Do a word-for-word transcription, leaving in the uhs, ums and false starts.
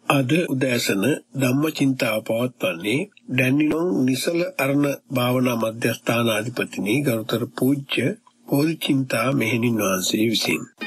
අද උදෑසන ධම්මචින්තාව පවත්වන්නේ ඩැන්නිනොන් නිසල අරණ භාවනා මධ්‍යස්ථානාධිපතිනි ගරුතර පූජ්‍ය බෝධිචින්තා මෙහෙණින් වහන්සේ විසින්.